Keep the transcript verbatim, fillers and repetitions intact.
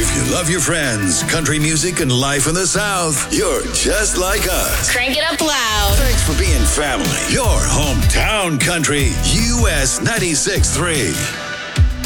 If you love your friends, country music, and life in the South, you're just like us. Crank it up loud. Thanks for being family. Your hometown country, U S ninety-six point three.